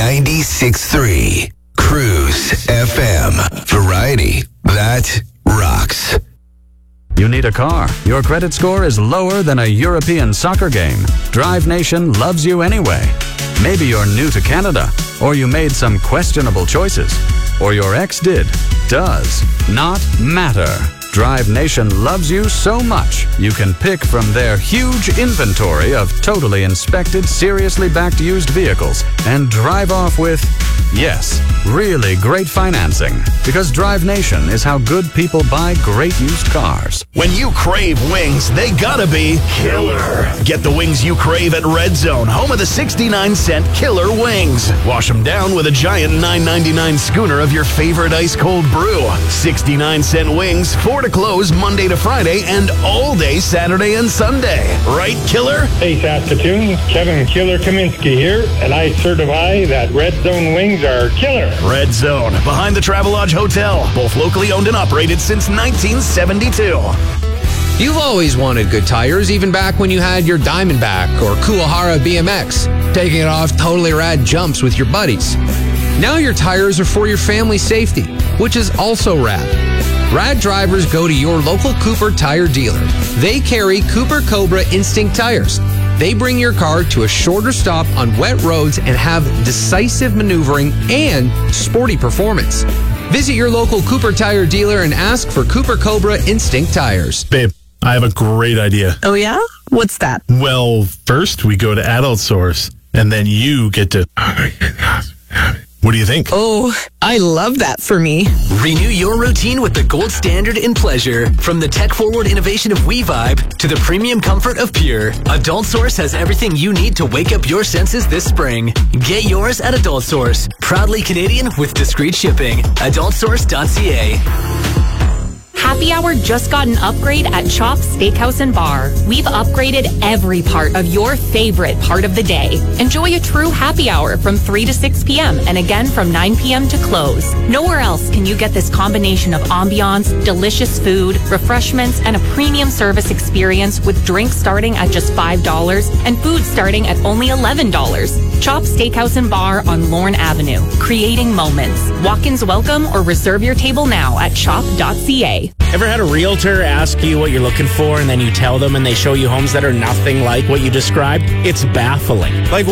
96.3 Cruise FM. Variety that rocks. You need a car. Your credit score is lower than a European soccer game. Drive Nation loves you anyway. Maybe you're new to Canada, or you made some questionable choices, or your ex did. Does not matter. Drive Nation loves you so much, you can pick from their huge inventory of totally inspected, seriously backed used vehicles and drive off with, yes, really great financing. Because Drive Nation is how good people buy great used cars. When you crave wings, they gotta be killer. Get the wings you crave at Red Zone, home of the 69-cent killer wings. Wash them down with a giant $9.99 schooner of your favorite ice-cold brew. 69-cent wings, 4 to close Monday to Friday and all day Saturday and Sunday. Right, Killer? Hey, Saskatoon. Kevin Killer Kaminsky here, and I certify that Red Zone wings are killer. Red Zone, behind the Travelodge Hotel. Both locally owned and operated since 1972. You've always wanted good tires, even back when you had your Diamondback or Kuwahara BMX, taking it off totally rad jumps with your buddies. Now your tires are for your family's safety, which is also rad. Rad drivers go to your local Cooper tire dealer. They carry Cooper Cobra Instinct tires. They bring your car to a shorter stop on wet roads and have decisive maneuvering and sporty performance. Visit your local Cooper tire dealer and ask for Cooper Cobra Instinct tires. Babe, I have a great idea. Oh, yeah? What's that? Well, first we go to Adult Source, and then you get to... What do you think? Oh, I love that for me. Renew your routine with the gold standard in pleasure. From the tech-forward innovation of WeVibe to the premium comfort of Pure, Adult Source has everything you need to wake up your senses this spring. Get yours at Adult Source. Proudly Canadian with discreet shipping. AdultSource.ca. Happy Hour just got an upgrade at Chops Steakhouse and Bar. We've upgraded every part of your favorite part of the day. Enjoy a true happy hour from 3 to 6 p.m. and again from 9 p.m. to close. Nowhere else can you get this combination of ambiance, delicious food, refreshments, and a premium service experience with drinks starting at just $5 and food starting at only $11. Chops Steakhouse and Bar on Lorne Avenue, creating moments. Walk-ins welcome or reserve your table now at chop.ca. Ever had a realtor ask you what you're looking for and then you tell them and they show you homes that are nothing like what you described? It's baffling. Like